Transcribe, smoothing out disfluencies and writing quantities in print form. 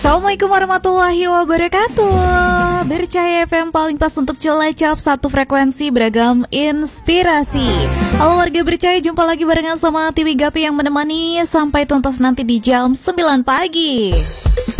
Assalamualaikum warahmatullahi wabarakatuh. Bercaya FM paling pas untuk celacap satu frekuensi beragam inspirasi. Halo warga Bercaya, jumpa lagi barengan sama Tiwi Gapi yang menemani sampai tuntas nanti di jam 9 pagi.